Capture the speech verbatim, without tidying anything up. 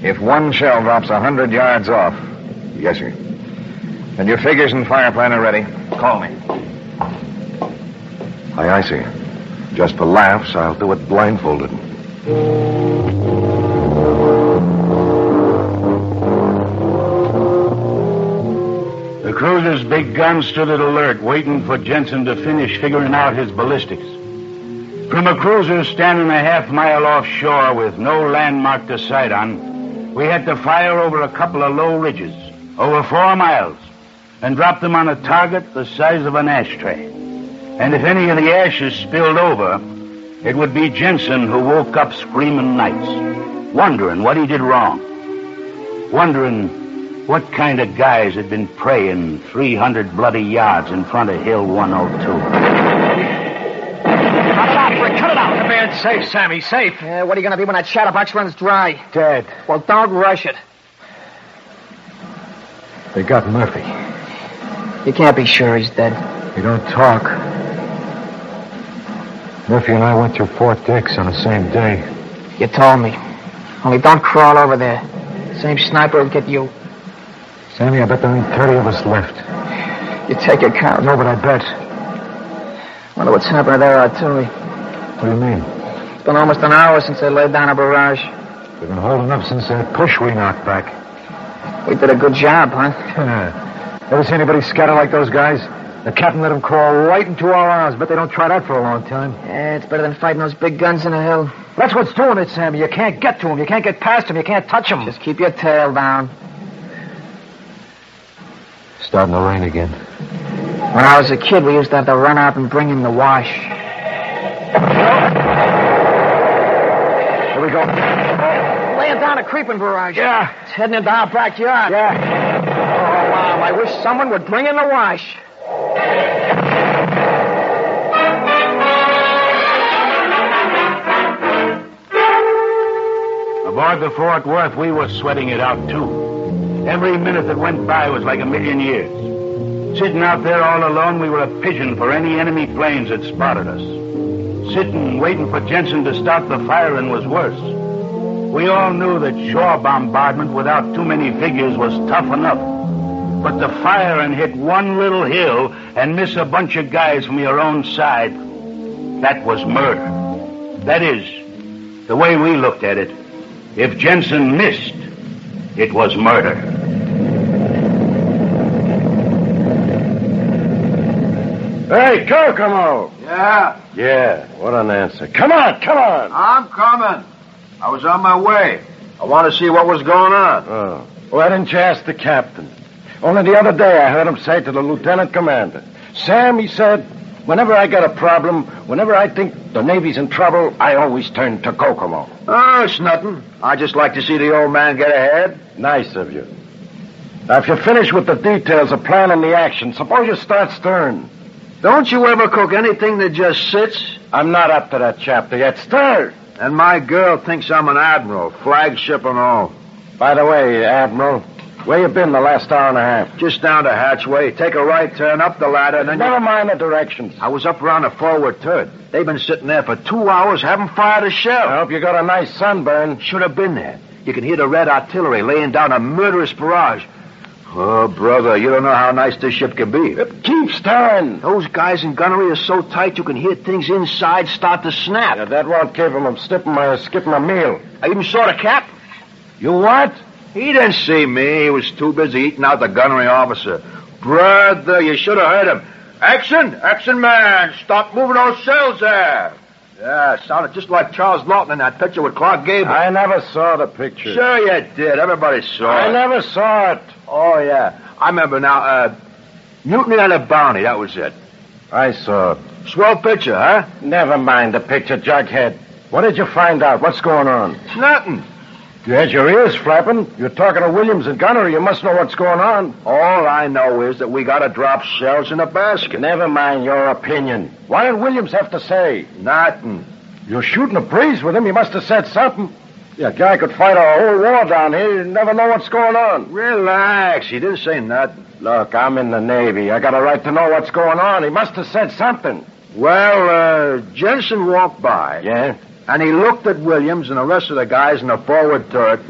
If one shell drops a hundred yards off, Yes, sir. and your figures and fire plan are ready, call me. Aye, aye, sir. Just for laughs, I'll do it blindfolded. The cruiser's big guns stood at alert, waiting for Jensen to finish figuring out his ballistics. From a cruiser standing a half mile offshore with no landmark to sight on, we had to fire over a couple of low ridges, over four miles, and drop them on a target the size of an ashtray. And if any of the ashes spilled over, it would be Jensen who woke up screaming nights, wondering what he did wrong, wondering what kind of guys had been praying three hundred bloody yards in front of Hill one oh two. Cut it out, Rick. Cut it out. The man's safe, Sammy. Safe. Yeah, what are you going to be when that chatterbox runs dry? Dead. Well, don't rush it. They got Murphy. You can't be sure he's dead. You don't talk. Murphy and I went through Fort Dix on the same day. You told me. Only don't crawl over there. Same sniper will get you. Sammy, I bet there ain't thirty of us left. You take your count. No, but I bet. Wonder what's happened to their artillery. What do you mean? It's been almost an hour since they laid down a barrage. They've been holding up since that push we knocked back. We did a good job, huh? Ever see anybody scatter like those guys? The captain let them crawl right into our arms, but they don't try that for a long time. Yeah, it's better than fighting those big guns in the hill. That's what's doing it, Sammy. You can't get to them. You can't get past them. You can't touch them. Just keep your tail down. Starting to rain again. When I was a kid, we used to have to run out and bring in the wash. Here we go. Laying down a creeping barrage. Yeah. It's heading into our backyard. Yeah. Oh, wow. I wish someone would bring in the wash. Aboard the Fort Worth, we were sweating it out, too. Every minute that went by was like a million years. Sitting out there all alone, we were a pigeon for any enemy planes that spotted us. Sitting, waiting for Jensen to start the firing was worse. We all knew that shore bombardment without too many figures was tough enough. But to fire and hit one little hill and miss a bunch of guys from your own side, that was murder. That is, the way we looked at it. If Jensen missed, it was murder. Hey, Kokomo! Yeah, Yeah, what an answer. Come on, come on! I'm coming. I was on my way. I want to see what was going on. Oh, why didn't you ask the captain? Only the other day I heard him say to the lieutenant commander, Sam, he said, whenever I got a problem, whenever I think the Navy's in trouble, I always turn to Kokomo. Oh, it's nothing. I just like to see the old man get ahead. Nice of you. Now, if you're finished with the details of planning the action, suppose you start stern. Don't you ever cook anything that just sits? I'm not up to that chapter yet. Stir! And my girl thinks I'm an admiral, flagship and all. By the way, Admiral, where you been the last hour and a half? Just down to Hatchway. Take a right turn up the ladder, and then Never you... mind the directions. I was up around the forward turret. They've been sitting there for two hours, haven't fired a shell. I hope you got a nice sunburn. Should have been there. You can hear the red artillery laying down a murderous barrage. Oh, brother, you don't know how nice this ship can be. Keep stirring. Those guys in gunnery are so tight you can hear things inside start to snap. Yeah, that won't keep him from skipping my, skipping a meal. I even saw the cap. You what? He didn't see me. He was too busy eating out the gunnery officer. Brother, you should have heard him. Action! Action, man! Stop moving those shells there! Yeah, it sounded just like Charles Lawton in that picture with Clark Gable. I never saw the picture. Sure you did. Everybody saw I it. never saw it. Oh, yeah. I remember now. Uh, Mutiny on a Bounty, that was it. I saw it. Swell picture, huh? Never mind the picture, Jughead. What did you find out? What's going on? Nothing. You had your ears flapping. You're talking to Williams and Gunnery. You must know what's going on. All I know is that we got to drop shells in a basket. Never mind your opinion. What did Williams have to say? Nothing. You're shooting a breeze with him. He must have said something. Yeah, guy could fight a whole war down here. You never know what's going on. Relax. He didn't say nothing. Look, I'm in the Navy. I got a right to know what's going on. He must have said something. Well, uh, Jensen walked by. Yeah? And he looked at Williams and the rest of the guys in the forward turret.